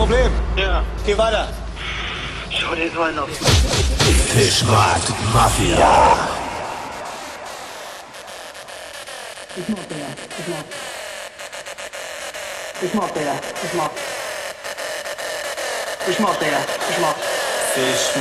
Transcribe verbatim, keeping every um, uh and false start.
Problem. Ja. Geh weiter. Schau dir so einen auf. Fischmarkt Mafia. It's not there. It's not. It's not there. It's not. It's not there. It's not. Fisch